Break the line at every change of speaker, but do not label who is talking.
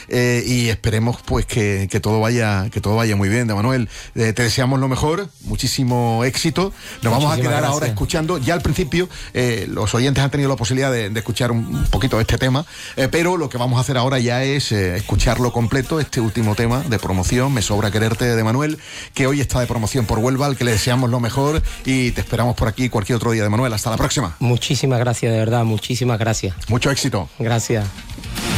y esperemos pues que todo vaya muy bien. De Manuel, te deseamos lo mejor, muchísimo éxito. Nos vamos a quedar ahora escuchando. Ya al principio los oyentes han tenido la posibilidad de escuchar un poquito de este tema, pero lo que vamos a hacer ahora ya es escucharlo completo, este último tema de promoción, Me sobra quererte, de Manuel, que hoy está de promoción por Huelva, al que le deseamos lo mejor y te esperamos por aquí cualquier otro día, de Manuel. Hasta la próxima.
Muchísimas gracias, de verdad, muchísimas gracias.
Mucho éxito.
Gracias.